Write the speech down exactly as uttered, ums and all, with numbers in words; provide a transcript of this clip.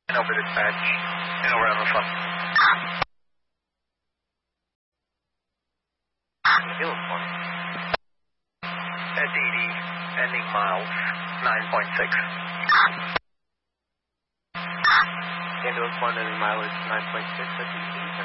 And over dispatch. And over on the phone. Hill one. At eighty, ending miles, nine point six. Indios one, ending mileage nine point six at the